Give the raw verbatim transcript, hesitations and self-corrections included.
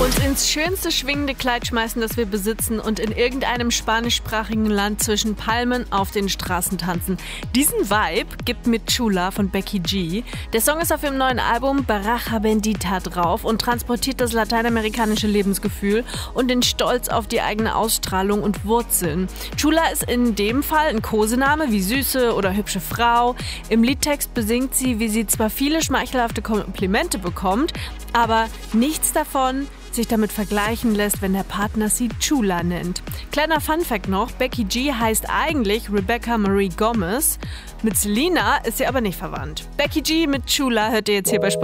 Uns ins schönste schwingende Kleid schmeißen, das wir besitzen und in irgendeinem spanischsprachigen Land zwischen Palmen auf den Straßen tanzen. Diesen Vibe gibt mit Chula von Becky G. Der Song ist auf ihrem neuen Album Baraja Bendita drauf und transportiert das lateinamerikanische Lebensgefühl und den Stolz auf die eigene Ausstrahlung und Wurzeln. Chula ist in dem Fall ein Kosename wie süße oder hübsche Frau. Im Liedtext besingt sie, wie sie zwar viele schmeichelhafte Komplimente bekommt, aber nichts davon sich damit vergleichen lässt, wenn der Partner sie Chula nennt. Kleiner Funfact noch, Becky G heißt eigentlich Rebecca Marie Gomez. Mit Selena ist sie aber nicht verwandt. Becky G mit Chula hört ihr jetzt hier bei Sport.